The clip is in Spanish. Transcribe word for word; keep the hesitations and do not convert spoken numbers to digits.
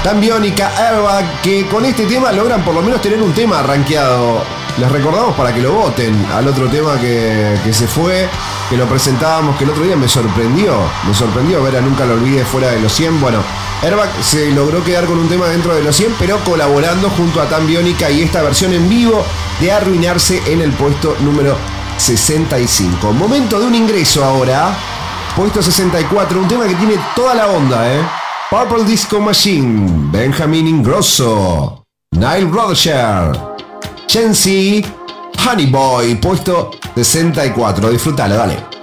Tan Biónica, Airbag, que con este tema logran por lo menos tener un tema rankeado. Les recordamos para que lo voten al otro tema que, que se fue, que lo presentábamos, que el otro día me sorprendió. Me sorprendió ver a Nunca Lo Olvide fuera de los cien. Bueno, Airbag se logró quedar con un tema dentro de los cien, pero colaborando junto a Tan Biónica y esta versión en vivo de Arruinarse en el puesto número sesenta y cinco. Momento de un ingreso ahora. Puesto sesenta y cuatro, un tema que tiene toda la onda, ¿eh? Purple Disco Machine, Benjamin Ingrosso, Nile Rodgers, Chelsea, Honey Boy, puesto sesenta y cuatro. Disfrútalo, dale.